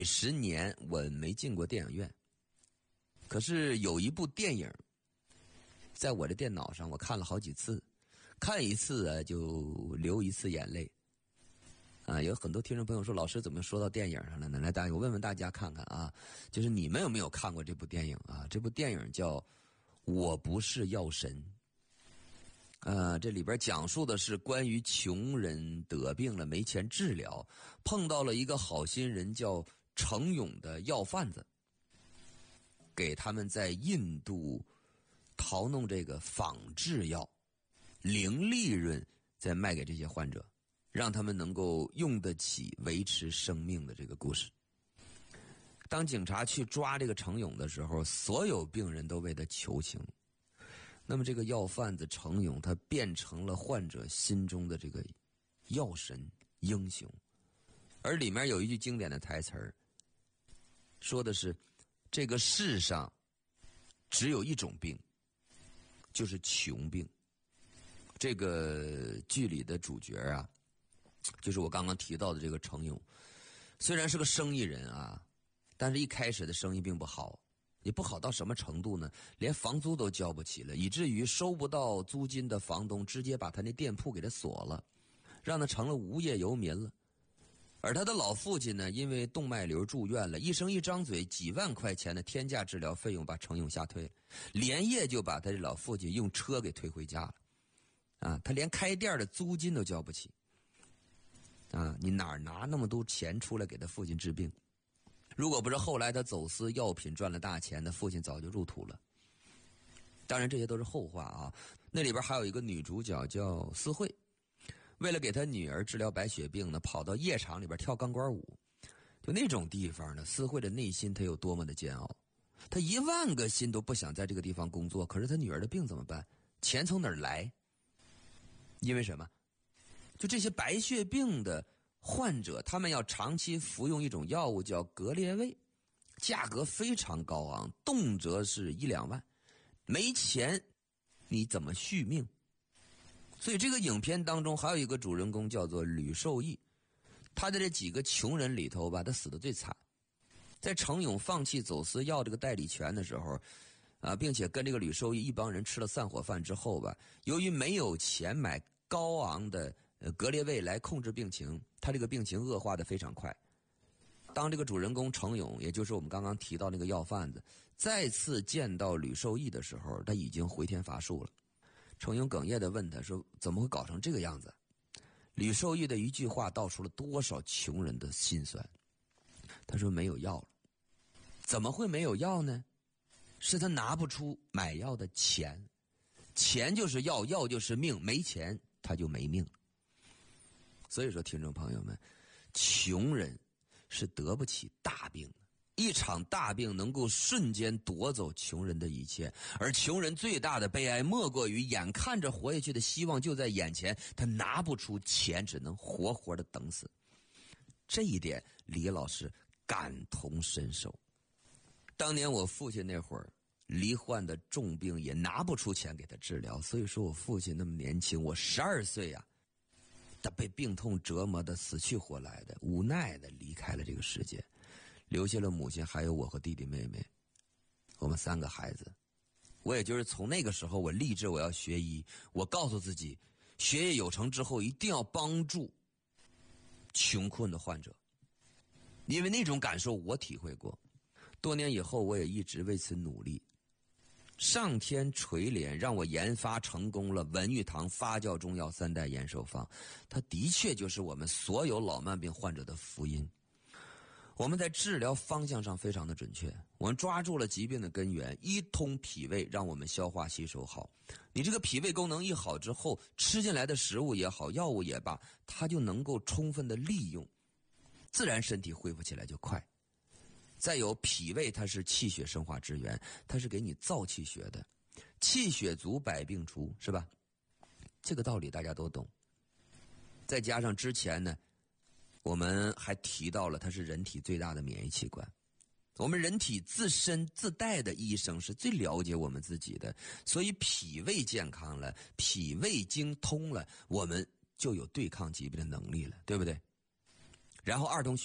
10年我没进过电影院，可是有一部电影在我的电脑上我看了好几次，看一次啊就流一次眼泪啊。有很多听众朋友说，老师怎么说到电影上了呢？来，我问问大家看看啊，就是你们有没有看过这部电影啊？这部电影叫《我不是药神》。这里边讲述的是关于穷人得病了没钱治疗，碰到了一个好心人叫程勇的药贩子，给他们在印度淘弄这个仿制药，零利润再卖给这些患者，让他们能够用得起维持生命的这个故事。当警察去抓这个程勇的时候，所有病人都为他求情。那么这个药贩子程勇，他变成了患者心中的这个药神英雄。而里面有一句经典的台词儿，说的是这个世上只有一种病，就是穷病。这个剧里的主角啊，就是我刚刚提到的这个程勇，虽然是个生意人啊，但是一开始的生意并不好。也不好到什么程度呢？连房租都交不起了，以至于收不到租金的房东直接把他那店铺给他锁了，让他成了无业游民了。而他的老父亲呢，因为动脉瘤住院了，医生一张嘴几万块钱的天价治疗费用把程勇吓退了，连夜就把他这老父亲用车给推回家了。他连开店的租金都交不起。你哪儿拿那么多钱出来给他父亲治病？如果不是后来他走私药品赚了大钱，他父亲早就入土了。当然这些都是后话啊。那里边还有一个女主角叫思慧，为了给她女儿治疗白血病呢，跑到夜场里边跳钢管舞。就那种地方呢，思慧的内心她有多么的煎熬，她10000个心都不想在这个地方工作。可是她女儿的病怎么办？钱从哪儿来？因为什么？就这些白血病的患者，他们要长期服用一种药物叫格列卫，价格非常高昂，动辄是1-2万，没钱你怎么续命？所以这个影片当中还有一个主人公叫做吕受益，他在这几个穷人里头吧，他死得最惨。在程勇放弃走私药这个代理权的时候并且跟这个吕受益一帮人吃了散伙饭之后吧，由于没有钱买高昂的格列卫来控制病情，他这个病情恶化的非常快。当这个主人公程勇，也就是我们刚刚提到那个药贩子，再次见到吕受益的时候，他已经回天乏术了。程勇哽咽地问他说，怎么会搞成这个样子？吕受益的一句话道出了多少穷人的心酸。他说没有药了。怎么会没有药呢？是他拿不出买药的钱，钱就是药，药就是命，没钱他就没命。所以说听众朋友们，穷人是得不起大病的，一场大病能够瞬间夺走穷人的一切，而穷人最大的悲哀莫过于眼看着活下去的希望就在眼前，他拿不出钱，只能活活的等死。这一点李老师感同身受。当年我父亲那会儿罹患的重病，也拿不出钱给他治疗，所以说我父亲那么年轻，我12岁他被病痛折磨的死去活来的，无奈的离开了这个世界，留下了母亲还有我和弟弟妹妹，我们3个孩子。我也就是从那个时候我立志我要学医，我告诉自己学业有成之后一定要帮助穷困的患者，因为那种感受我体会过。多年以后我也一直为此努力，上天垂怜让我研发成功了文玉堂发酵中药3代延寿方，它的确就是我们所有老慢病患者的福音。我们在治疗方向上非常的准确，我们抓住了疾病的根源，一通脾胃，让我们消化吸收好。你这个脾胃功能一好之后，吃进来的食物也好，药物也罢，它就能够充分的利用，自然身体恢复起来就快。再有脾胃，它是气血生化之源，它是给你造气血的，气血足百病除，是吧？这个道理大家都懂。再加上之前呢，我们还提到了它是人体最大的免疫器官，我们人体自身自带的医生是最了解我们自己的，所以脾胃健康了，脾胃经通了，我们就有对抗疾病的能力了，对不对？然后2通血脉，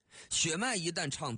血脉一旦畅